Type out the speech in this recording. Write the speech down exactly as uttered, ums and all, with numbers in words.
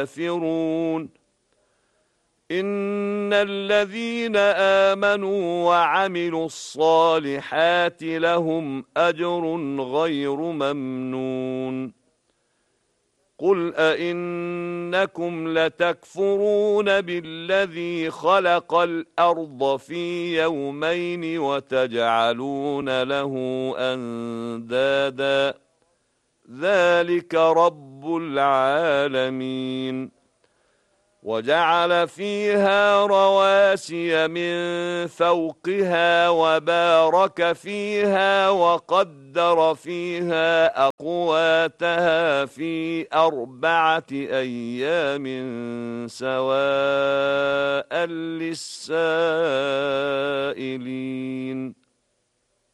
كافرون إن الذين آمنوا وعملوا الصالحات لهم أجر غير ممنون قل أئنكم لتكفرون بالذي خلق الأرض في يومين وتجعلون له أندادا ذلك رب العالمين وجعل فيها رواسي من فوقها وبارك فيها وقدر فيها أقواتها في أربعة أيام سواء للسائلين